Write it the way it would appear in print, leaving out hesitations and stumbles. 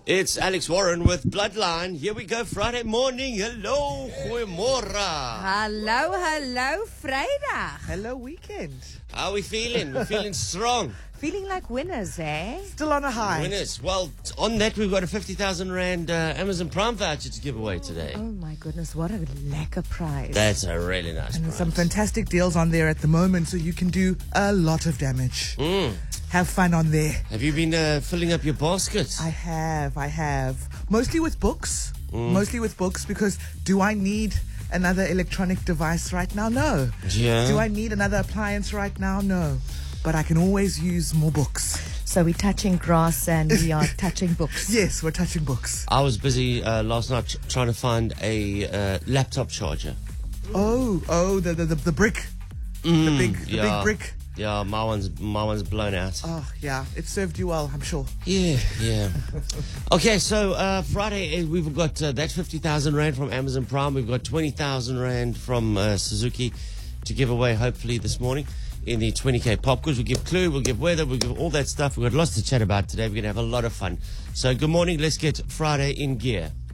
It's Alex Warren with Bloodline. Here we go, Friday morning. Hello, goeiemorgen. Hello, Vrydag. Hello, weekend. How are we feeling? We're feeling strong. Feeling like winners, eh? Still on a high. Winners. Well, on that, we've got a 50,000 Rand Amazon Prime voucher to give away today. Oh my goodness, what a lekker prize. That's a really nice And prize. there's some fantastic deals on there at the moment, so you can do a lot of damage. Have fun on there. Have you been filling up your baskets? I have. Mostly with books. Mostly with books, because do I need another electronic device right now? No. Yeah. Do I need another appliance right now? No. But I can always use more books. So we're touching grass and we are touching books. Yes, we're touching books. I was busy last night trying to find a laptop charger. Oh, the brick. The big brick. Yeah, my one's blown out. Oh, yeah. It served you well, I'm sure. Yeah. Okay, so Friday we've got that 50,000 Rand from Amazon Prime. We've got 20,000 Rand from Suzuki to give away hopefully this morning in the 20K pop quiz. We'll give clue, we'll give weather, we'll give all that stuff. We've got lots to chat about today. We're going to have a lot of fun. So good morning. Let's get Friday in gear.